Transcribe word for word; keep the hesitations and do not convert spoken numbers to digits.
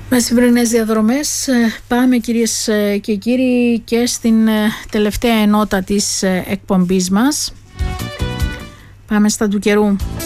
Μεσημβρινές διαδρομές. Πάμε, κυρίες και κύριοι, και στην τελευταία ενότητα της εκπομπής μας. Πάμε στα του καιρού.